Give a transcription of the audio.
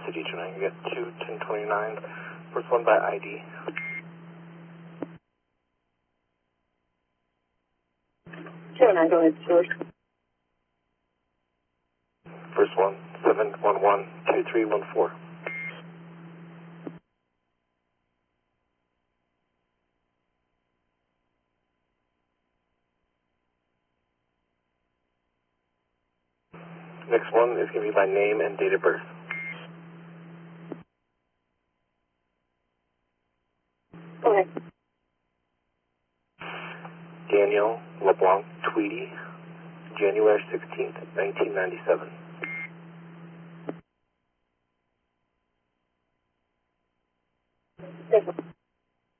City tonight. You got 2:10:29. First one by ID. Sure, go ahead, George. First one, 711-2314. Next one is going to be by name and date of birth. Go ahead. Daniel LeBlanc Tweedy, January 16th, 1997.